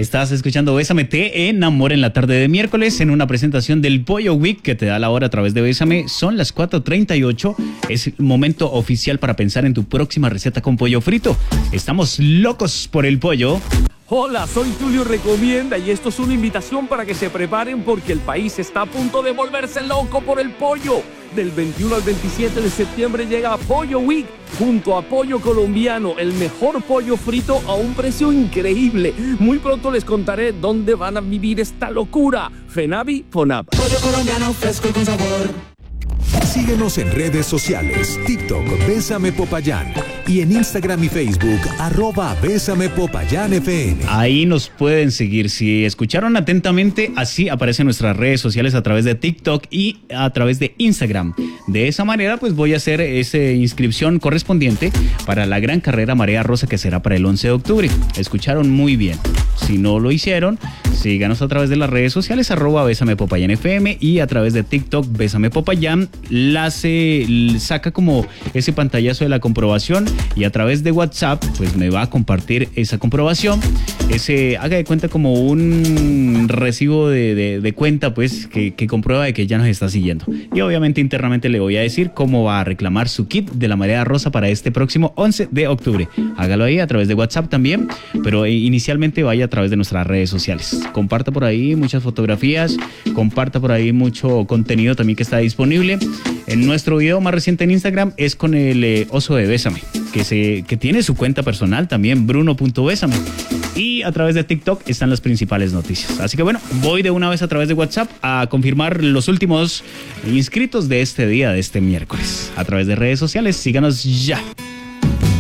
Estás escuchando Bésame, te enamora en la tarde de miércoles en una presentación del Pollo Week que te da la hora a través de Bésame. Son las 4:38. Es el momento oficial para pensar en tu próxima receta con pollo frito. Estamos locos por el pollo. Hola, soy Tulio Recomienda y esto es una invitación para que se preparen porque el país está a punto de volverse loco por el pollo. Del 21 al 27 de septiembre llega Pollo Week junto a Pollo Colombiano, el mejor pollo frito a un precio increíble. Muy pronto les contaré dónde van a vivir esta locura. Fenavi, Fonab. Pollo colombiano fresco y con sabor. Síguenos en redes sociales, TikTok, Bésame Popayán, y en Instagram y Facebook, @BésamePopayánFN. Ahí nos pueden seguir. Si escucharon atentamente, así aparecen nuestras redes sociales a través de TikTok y a través de Instagram. De esa manera, pues voy a hacer esa inscripción correspondiente para la gran carrera Marea Rosa que será para el 11 de octubre. Escucharon muy bien. Si no lo hicieron, síganos a través de las redes sociales, @BésamePopayánFM, y a través de TikTok, Bésame Popayán. Saca como ese pantallazo de la comprobación y a través de WhatsApp pues me va a compartir esa comprobación, haga de cuenta como un recibo de cuenta pues que comprueba de que ya nos está siguiendo, y obviamente internamente le voy a decir cómo va a reclamar su kit de la Marea Rosa para este próximo 11 de octubre. Hágalo ahí a través de WhatsApp también, pero inicialmente vaya a través de nuestras redes sociales, comparta por ahí muchas fotografías, comparta por ahí mucho contenido también que está disponible. En nuestro video más reciente en Instagram es con el oso de Bésame, que tiene su cuenta personal también, bruno.bésame. Y a través de TikTok están las principales noticias. Así que bueno, voy de una vez a través de WhatsApp a confirmar los últimos inscritos de este día, de este miércoles. A través de redes sociales, síganos ya.